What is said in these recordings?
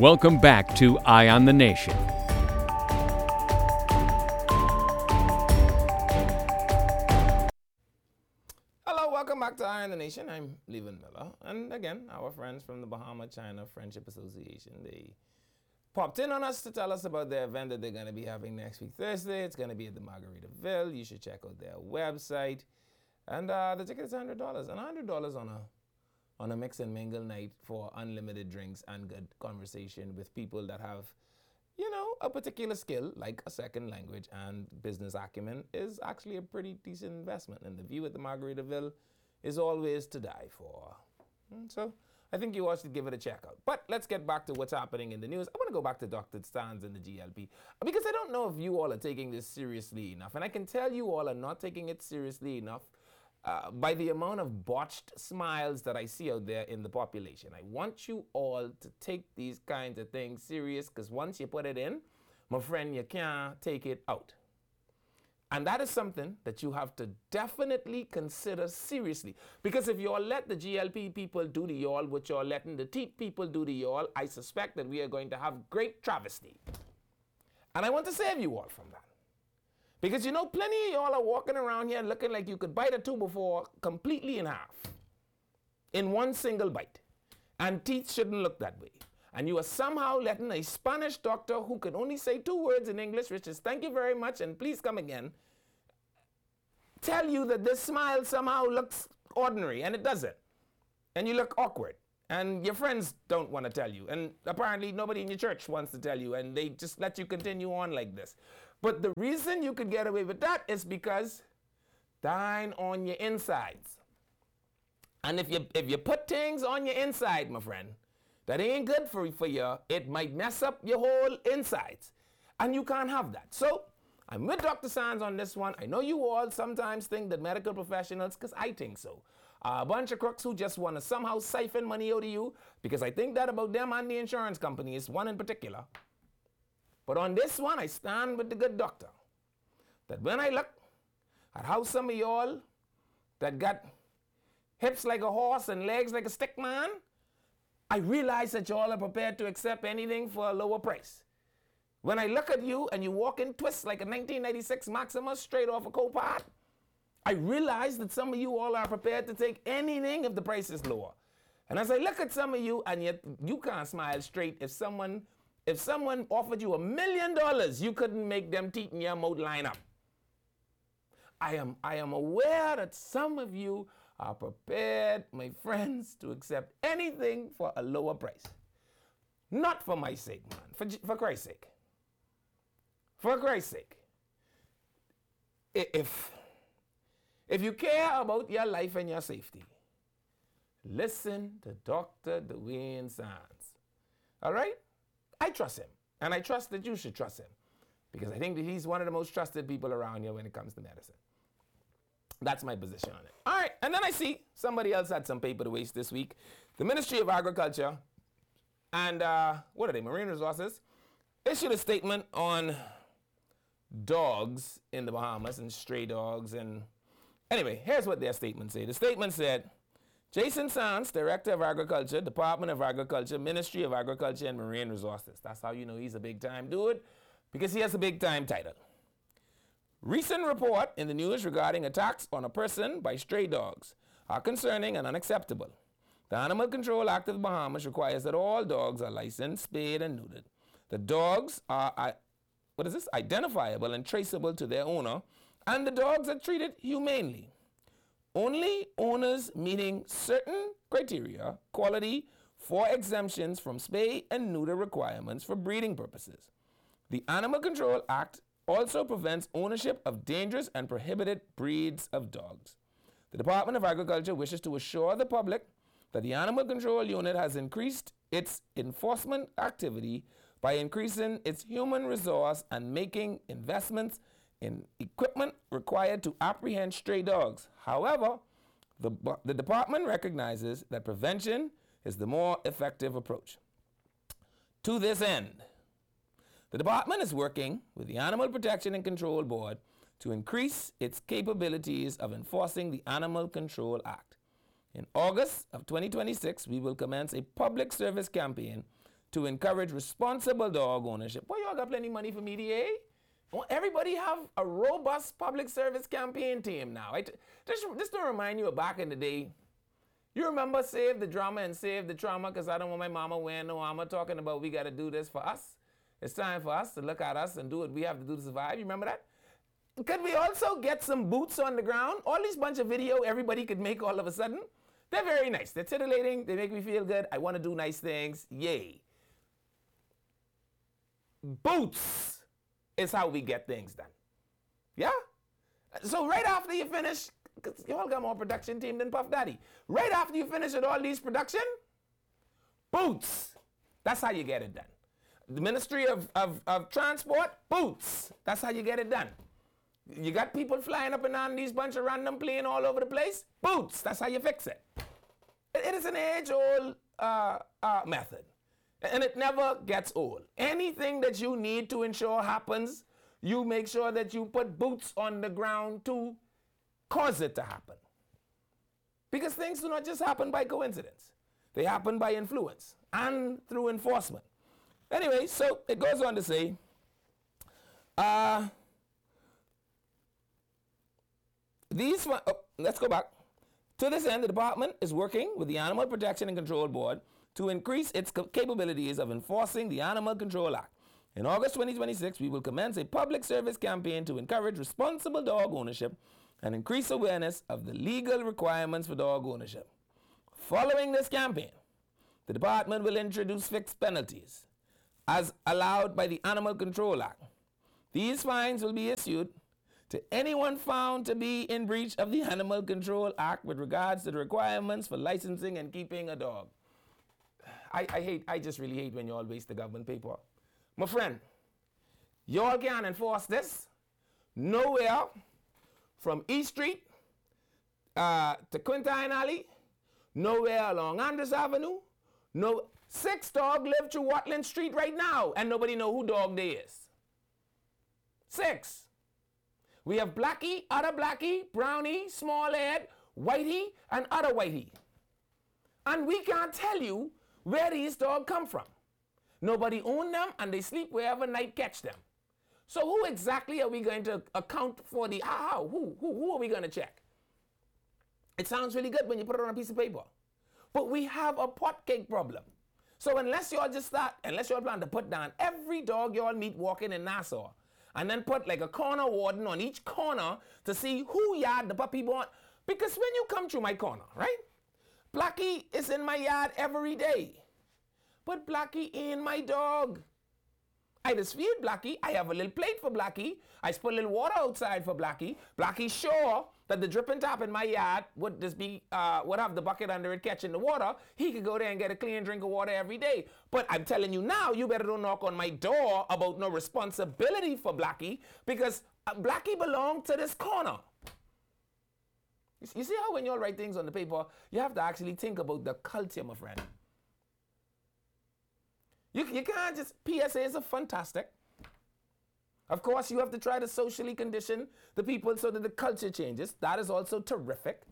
Welcome back to Eye on the Nation. Hello, welcome back to Eye on the Nation. I'm Levan Miller. And again, our friends from the Bahama-China Friendship Association, they popped in on us to tell us about their event that they're going to be having next week, Thursday. It's going to be at the Margaritaville. You should check out their website. And the ticket is $100. And $100 on a mix and mingle night for unlimited drinks and good conversation with people that have, a particular skill, like a second language and business acumen, is actually a pretty decent investment. And the view at the Margaritaville is always to die for. So I think you all should give it a check out. But let's get back to what's happening in the news. I want to go back to Dr. Stans and the GLP, because I don't know if you all are taking this seriously enough. And I can tell you all are not taking it seriously enough by the amount of botched smiles that I see out there in the population. I want you all to take these kinds of things serious, because once you put it in, my friend, you can't take it out. And that is something that you have to definitely consider seriously. Because if you all let the GLP people do the y'all, what you're letting the teat people do the y'all, I suspect that we are going to have great travesty. And I want to save you all from that. Because plenty of y'all are walking around here looking like you could bite a 2x4 completely in half. In one single bite. And teeth shouldn't look that way. And you are somehow letting a Spanish doctor who can only say 2 words in English, which is thank you very much and please come again, tell you that this smile somehow looks ordinary, and it doesn't. And you look awkward. And your friends don't want to tell you. And apparently nobody in your church wants to tell you, and they just let you continue on like this. But the reason you could get away with that is because dine on your insides. And if you put things on your inside, my friend, that ain't good for you, it might mess up your whole insides. And you can't have that. So I'm with Dr. Sands on this one. I know you all sometimes think that medical professionals, because I think so, are a bunch of crooks who just want to somehow siphon money out of you, because I think that about them and the insurance companies, one in particular. But on this one, I stand with the good doctor. That when I look at how some of y'all that got hips like a horse and legs like a stick man, I realize that y'all are prepared to accept anything for a lower price. When I look at you and you walk in twists like a 1996 Maximus straight off a Copart, I realize that some of you all are prepared to take anything if the price is lower. And as I look at some of you, and yet you can't smile straight, if someone offered you $1 million, you couldn't make them teeth in your mouth line up. I am aware that some of you are prepared, my friends, to accept anything for a lower price. Not for my sake, man. For Christ's sake. For Christ's sake. If you care about your life and your safety, listen to Dr. Dwayne Sands. All right? I trust him. And I trust that you should trust him. Because I think that he's one of the most trusted people around here when it comes to medicine. That's my position on it. All right, and then I see somebody else had some paper to waste this week. The Ministry of Agriculture and, Marine Resources, issued a statement on dogs in the Bahamas and stray dogs. And anyway, here's what their statement said. The statement said, Jason Sands, Director of Agriculture, Department of Agriculture, Ministry of Agriculture and Marine Resources. That's how you know he's a big-time dude, because he has a big-time title. Recent report in the news regarding attacks on a person by stray dogs are concerning and unacceptable. The Animal Control Act of the Bahamas requires that all dogs are licensed, spayed, and neutered. The dogs are identifiable and traceable to their owner, and the dogs are treated humanely. Only owners meeting certain criteria, quality, for exemptions from spay and neuter requirements for breeding purposes. The Animal Control Act also prevents ownership of dangerous and prohibited breeds of dogs. The Department of Agriculture wishes to assure the public that the Animal Control Unit has increased its enforcement activity by increasing its human resource and making investments in equipment required to apprehend stray dogs. However, the department recognizes that prevention is the more effective approach. To this end, the department is working with the Animal Protection and Control Board to increase its capabilities of enforcing the Animal Control Act. In August of 2026, we will commence a public service campaign to encourage responsible dog ownership. Boy, y'all got plenty of money for media, eh? Well, everybody have a robust public service campaign team now. Just to remind you of back in the day, you remember Save the Drama and Save the Trauma, because I don't want my mama wearing no armor, talking about we got to do this for us. It's time for us to look at us and do what we have to do to survive. You remember that? Could we also get some boots on the ground? All these bunch of video everybody could make all of a sudden. They're very nice. They're titillating. They make me feel good. I want to do nice things. Yay. Boots is how we get things done. Yeah? So right after you finish, because you all got more production team than Puff Daddy. Right after you finish with all these production, boots. That's how you get it done. The Ministry of Transport, boots. That's how you get it done. You got people flying up and down these bunch of random plane all over the place, boots. That's how you fix it. It is an age-old method. And it never gets old. Anything that you need to ensure happens, you make sure that you put boots on the ground to cause it to happen. Because things do not just happen by coincidence. They happen by influence and through enforcement. Anyway, so it goes on to say, let's go back. To this end, the department is working with the Animal Protection and Control Board to increase its capabilities of enforcing the Animal Control Act. In August 2026, we will commence a public service campaign to encourage responsible dog ownership and increase awareness of the legal requirements for dog ownership. Following this campaign, the department will introduce fixed penalties as allowed by the Animal Control Act. These fines will be issued to anyone found to be in breach of the Animal Control Act with regards to the requirements for licensing and keeping a dog. I just really hate when y'all waste the government paper. My friend, y'all can't enforce this nowhere from East Street to Quintine Alley, nowhere along Andres Avenue. No, 6 dogs live through Watland Street right now, and nobody know who dog they is. 6. We have Blackie, other Blackie, Brownie, Smallhead, Whitey, and other Whitey. And we can't tell you where these dogs come from. Nobody own them, and they sleep wherever night catch them. So who exactly are we going to account for the how? Who are we going to check? It sounds really good when you put it on a piece of paper. But we have a pot cake problem. So unless y'all plan to put down every dog y'all meet walking in Nassau, and then put like a corner warden on each corner to see who yard the puppy want. Because when you come through my corner, right? Blackie is in my yard every day. But Blackie ain't my dog. I just feed Blackie. I have a little plate for Blackie. I put a little water outside for Blackie. Blackie's sure that the dripping tap in my yard would have the bucket under it catching the water. He could go there and get a clean drink of water every day. But I'm telling you now, you better don't knock on my door about no responsibility for Blackie, because Blackie belongs to this corner. You see how when you all write things on the paper, you have to actually think about the culture, my friend. You can't just, PSAs are fantastic. Of course, you have to try to socially condition the people so that the culture changes. That is also terrific.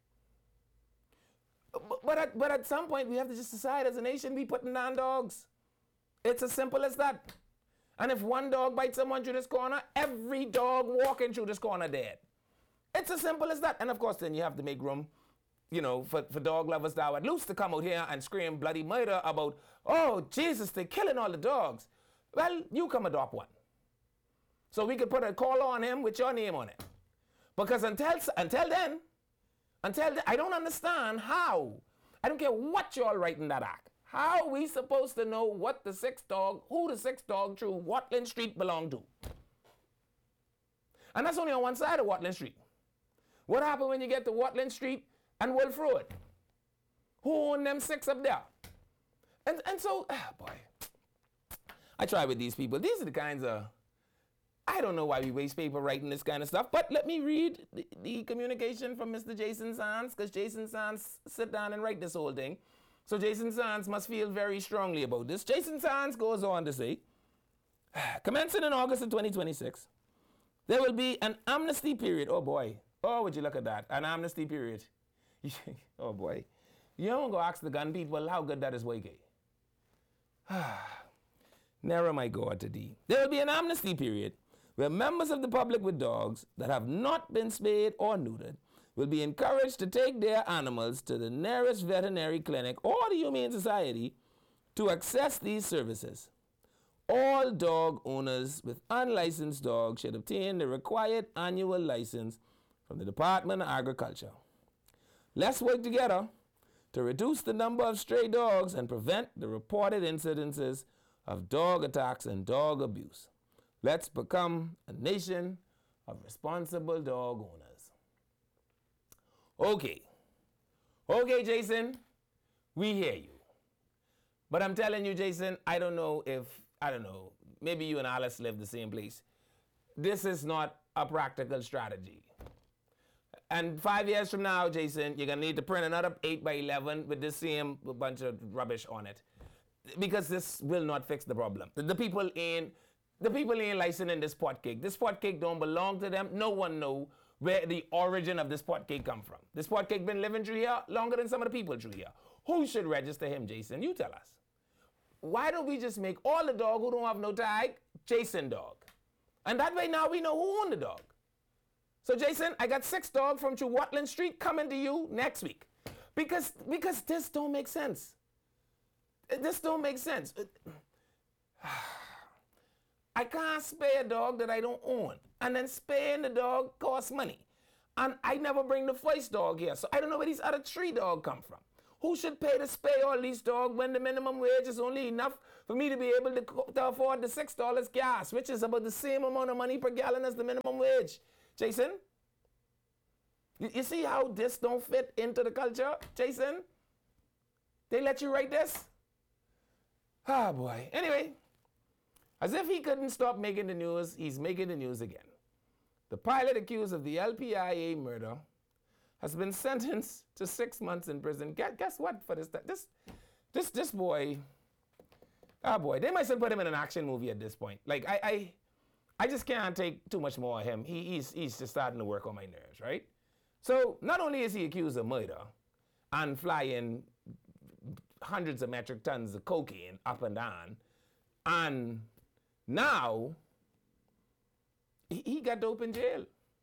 But at some point, we have to just decide as a nation, we putting down dogs. It's as simple as that. And if one dog bites someone through this corner, every dog walking through this corner dead. It's as simple as that. And of course, then you have to make room, for dog lovers that are loose to come out here and scream bloody murder about, oh, Jesus, they're killing all the dogs. Well, you come adopt one. So we could put a call on him with your name on it. Because until then, I don't understand how. I don't care what y'all write in that act. How are we supposed to know who the 6th dog through Watland Street belonged to? And that's only on one side of Watland Street. What happened when you get to Watland Street and Wolf Road? Who own them 6 up there? And so, boy, I try with these people. These are the kinds of, I don't know why we waste paper writing this kind of stuff, but let me read the communication from Mr. Jason Sands, because Jason Sands sit down and write this whole thing. So Jason Sands must feel very strongly about this. Jason Sands goes on to say, commencing in August of 2026, there will be an amnesty period. Oh boy. Oh, would you look at that? An amnesty period. Oh boy. You don't go ask the gun people how good that is, Wake. Never my God to thee. There will be an amnesty period where members of the public with dogs that have not been spayed or neutered will be encouraged to take their animals to the nearest veterinary clinic or the Humane Society to access these services. All dog owners with unlicensed dogs should obtain the required annual license from the Department of Agriculture. Let's work together to reduce the number of stray dogs and prevent the reported incidences of dog attacks and dog abuse. Let's become a nation of responsible dog owners. Okay, Jason, we hear you. But I'm telling you, Jason, I don't know, maybe you and Alice live the same place. This is not a practical strategy. And 5 years from now, Jason, you're going to need to print another 8x11 with the same bunch of rubbish on it. Because this will not fix the problem. The people ain't licensing this pot cake. This pot cake don't belong to them. No one know where the origin of this pot cake come from. This pot cake been living through here longer than some of the people through here. Who should register him, Jason? You tell us. Why don't we just make all the dog who don't have no tag, Jason dog? And that way now we know who owned the dog. So Jason, I got 6 dogs from through Watland Street coming to you next week. Because this don't make sense. This don't make sense. I can't spay a dog that I don't own. And then spaying the dog costs money. And I never bring the first dog here, so I don't know where these other 3 dogs come from. Who should pay to spay all these dogs when the minimum wage is only enough for me to be able to afford the $6 gas, which is about the same amount of money per gallon as the minimum wage? Jason? You see how this don't fit into the culture, Jason? They let you write this? Ah, boy. Anyway, as if he couldn't stop making the news, he's making the news again. The pilot accused of the LPIA murder has been sentenced to 6 months in prison. Guess what? For this boy, they might as well put him in an action movie at this point. Like I just can't take too much more of him. He's just starting to work on my nerves, right? So not only is he accused of murder and flying hundreds of metric tons of cocaine up and down, and now he got dope in jail.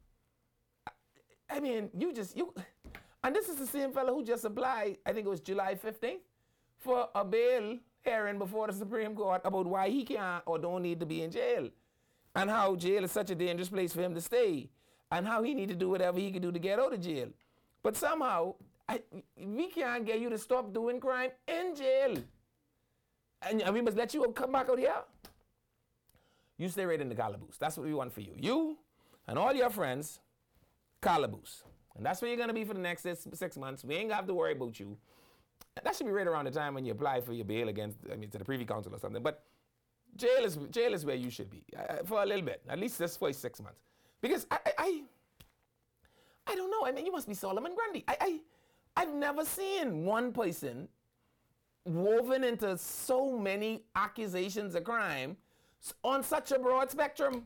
I mean, and this is the same fellow who just applied, I think it was July 15th, for a bail hearing before the Supreme Court about why he can't or don't need to be in jail, and how jail is such a dangerous place for him to stay, and how he need to do whatever he can do to get out of jail. But somehow, we can't get you to stop doing crime in jail. And we must let you come back out here. You stay right in the calaboose. That's what we want for you. You and all your friends, calaboose. And that's where you're going to be for the next 6 months. We ain't going to have to worry about you. That should be right around the time when you apply for your bail to the Privy Council or something. But jail is where you should be for a little bit, at least this first 6 months. Because I don't know. I mean, you must be Solomon Grundy. I've never seen one person woven into so many accusations of crime on such a broad spectrum.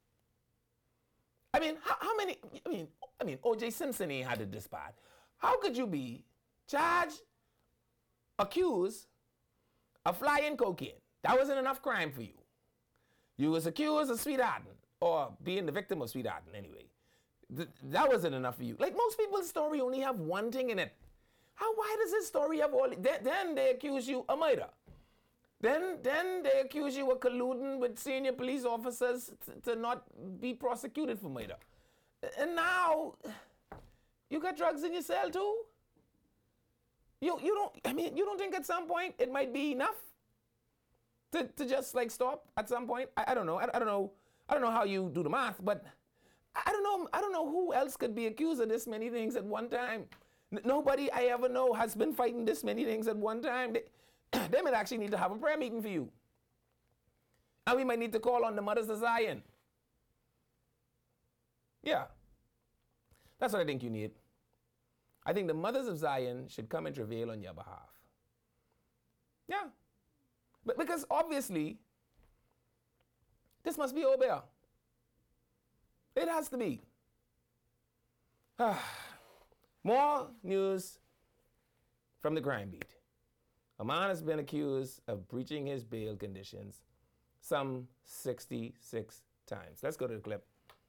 I mean, how many? I mean, O.J. Simpson ain't had it this bad. How could you be charged, accused of flying cocaine? That wasn't enough crime for you. You was accused of sweethearting, or being the victim of sweethearting anyway. That wasn't enough for you. Like, most people's story only have one thing in it. Why does this story have all? Then they accuse you of murder. Then they accuse you of colluding with senior police officers to not be prosecuted for murder. And now you got drugs in your cell too? You don't think at some point it might be enough to just like stop at some point? I don't know. I don't know how you do the math, but I don't know who else could be accused of this many things at one time. Nobody I ever know has been fighting this many things at one time. They might actually need to have a prayer meeting for you. And we might need to call on the Mothers of Zion. Yeah. That's what I think you need. I think the Mothers of Zion should come and travail on your behalf. Yeah. But because obviously, this must be over. It has to be. More news from the crime beat. A man has been accused of breaching his bail conditions some 66 times. Let's go to the clip.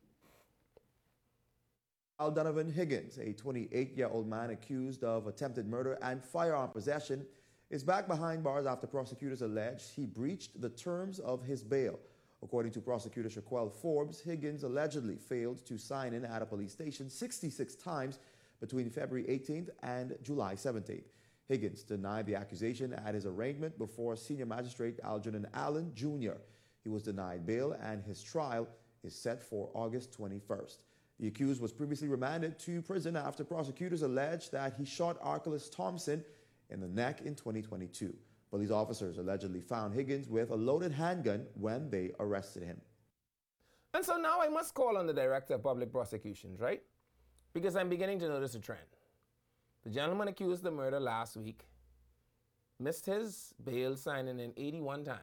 Al Donovan Higgins, a 28-year-old man accused of attempted murder and firearm possession, is back behind bars after prosecutors allege he breached the terms of his bail. According to prosecutor Shaquille Forbes, Higgins allegedly failed to sign in at a police station 66 times between February 18th and July 17th. Higgins denied the accusation at his arraignment before senior magistrate Algernon Allen Jr. He was denied bail and his trial is set for August 21st. The accused was previously remanded to prison after prosecutors alleged that he shot Archelaus Thompson in the neck in 2022. Police officers allegedly found Higgins with a loaded handgun when they arrested him. And so now I must call on the Director of Public Prosecutions, right? Because I'm beginning to notice a trend. The gentleman accused of murder last week missed his bail signing in 81 times.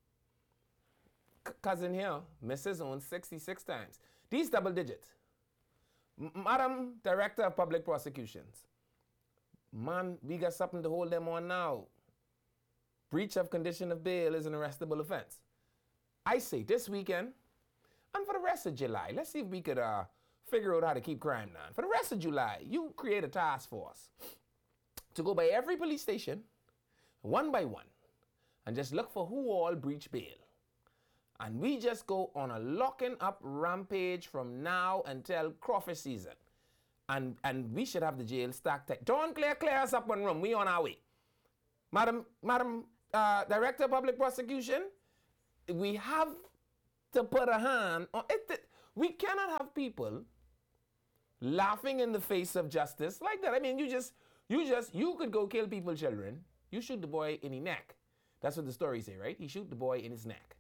Cousin here missed his own 66 times. These double digits. Madam Director of Public Prosecutions, man, we got something to hold them on now. Breach of condition of bail is an arrestable offense. I say this weekend, and for the rest of July, let's see if we could figure out how to keep crime down. For the rest of July, you create a task force to go by every police station, one by one, and just look for who all breach bail. And we just go on a locking up rampage from now until crawfish season. And we should have the jail stacked tight. Don't clear us up one room. We on our way. Madam Director of Public Prosecution, we have to put a hand on it. We cannot have people laughing in the face of justice like that. I mean, you could go kill people's children. You shoot the boy in the neck. That's what the stories say, right? He shoot the boy in his neck.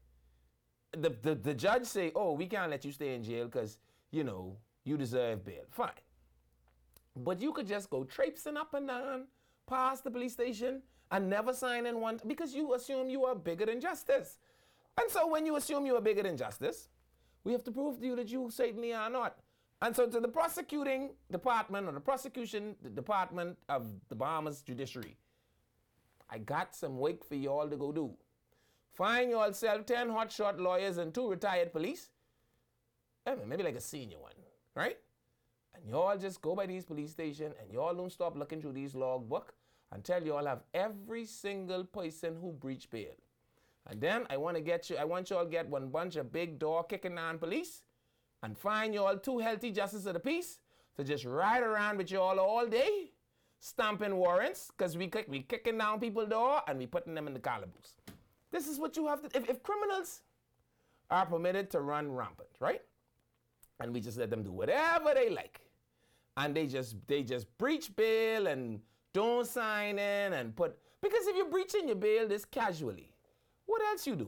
The judge say, oh, we can't let you stay in jail because, you know, you deserve bail. Fine. But you could just go traipsing up and down past the police station and never sign in one, because you assume you are bigger than justice. And so when you assume you are bigger than justice, we have to prove to you that you certainly are not. And so to the prosecuting department or the prosecution department of the Bahamas Judiciary, I got some work for y'all to go do. Find yourself 10 hotshot lawyers and 2 retired police. I mean, maybe like a senior one, right? And y'all just go by these police stations and y'all don't stop looking through these logbook until y'all have every single person who breached bail. And then I want y'all get one bunch of big door kicking down police and find y'all 2 healthy justices of the peace to just ride around with y'all all day, stamping warrants, because we kicking down people's door and we putting them in the calaboose. This is what you have to, if criminals are permitted to run rampant, right? And we just let them do whatever they like. And they just breach bail and don't sign in and because if you're breaching your bail this casually, what else you doing?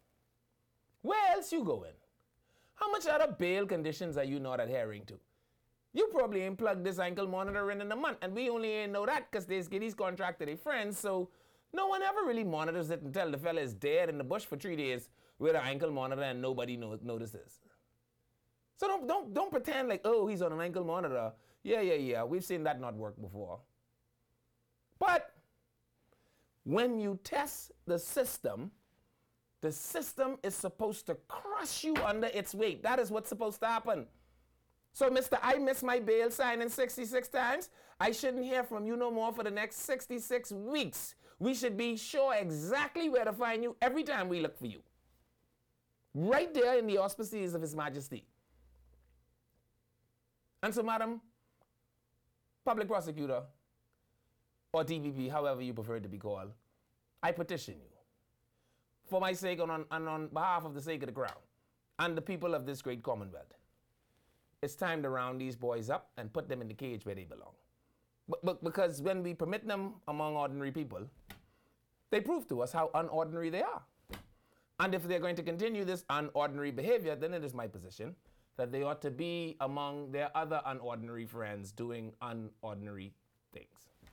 Where else you going? How much other bail conditions are you not adhering to? You probably ain't plugged this ankle monitor in a month, and we only ain't know that because they get these contracts to their friends, so no one ever really monitors it until the fella is dead in the bush for 3 days with an ankle monitor and nobody notices. So don't pretend like, oh, he's on an ankle monitor. Yeah, we've seen that not work before. But when you test the system is supposed to crush you under its weight. That is what's supposed to happen. So, Mr. I missed my bail signing 66 times. I shouldn't hear from you no more for the next 66 weeks. We should be sure exactly where to find you every time we look for you. Right there in the auspices of His Majesty. And so, Madam Public Prosecutor, or DPP, however you prefer it to be called, I petition you, for my sake and on behalf of the sake of the crown and the people of this great Commonwealth, it's time to round these boys up and put them in the cage where they belong. But because when we permit them among ordinary people, they prove to us how unordinary they are. And if they're going to continue this unordinary behavior, then it is my position that they ought to be among their other unordinary friends doing unordinary things.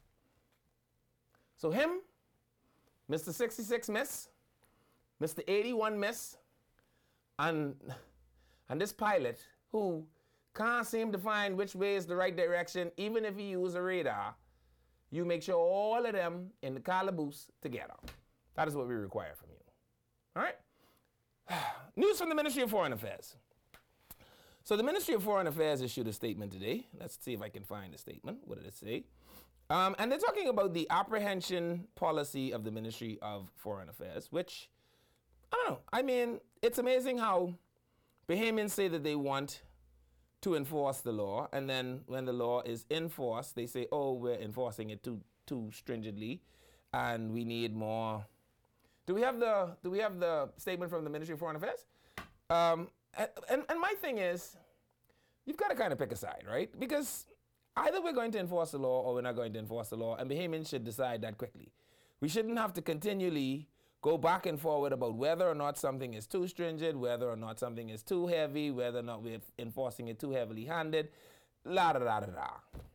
So him, Mr. 66 miss, Mr. 81 miss, and this pilot who can't seem to find which way is the right direction, even if he uses a radar, you make sure all of them in the calaboose together. That is what we require from you. All right? News from the Ministry of Foreign Affairs. So the Ministry of Foreign Affairs issued a statement today. Let's see if I can find the statement. What did it say? And they're talking about the apprehension policy of the Ministry of Foreign Affairs, which, I don't know. I mean, it's amazing how Bahamians say that they want to enforce the law, and then when the law is enforced, they say, oh, we're enforcing it too stringently, and we need more. Do we have the statement from the Ministry of Foreign Affairs? And my thing is, you've got to kind of pick a side, right? Because either we're going to enforce the law or we're not going to enforce the law, and Bahamians should decide that quickly. We shouldn't have to continually go back and forward about whether or not something is too stringent, whether or not something is too heavy, whether or not we're enforcing it too heavily handed, la da da da da.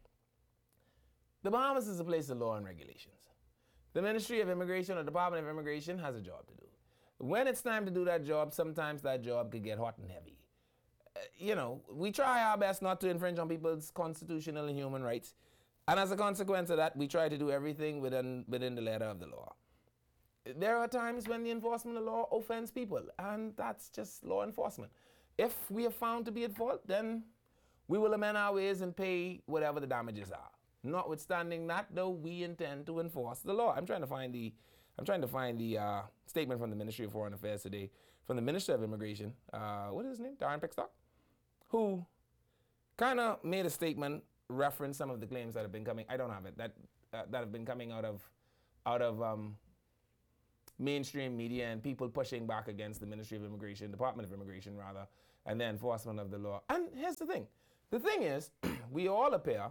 The Bahamas is a place of law and regulations. The Ministry of Immigration or Department of Immigration has a job to do. When it's time to do that job, sometimes that job could get hot and heavy. You know, we try our best not to infringe on people's constitutional and human rights. And as a consequence of that, we try to do everything within the letter of the law. There are times when the enforcement of law offends people, and that's just law enforcement. If we are found to be at fault, then we will amend our ways and pay whatever the damages are. Notwithstanding that, though, we intend to enforce the law. I'm trying to find the statement from the Ministry of Foreign Affairs today, from the Minister of Immigration. What is his name? Darren Pickstock, who kind of made a statement, reference some of the claims that have been coming. I don't have it. That have been coming out of mainstream media and people pushing back against the Ministry of Immigration, Department of Immigration rather, and the enforcement of the law. And here's the thing. The thing is, we all appear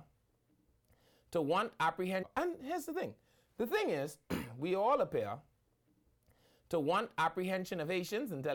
to want apprehension. And here's the thing. The thing is, we all appear to want apprehension of Haitians until